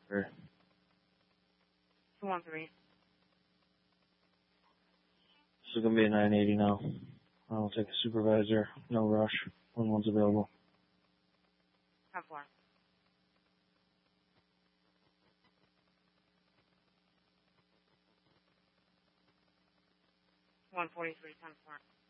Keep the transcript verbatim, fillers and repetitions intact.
Sure. two one three. This is going to be a nine eighty now. I'll take a supervisor. No rush. When one's available. ten four. one forty-three, ten four.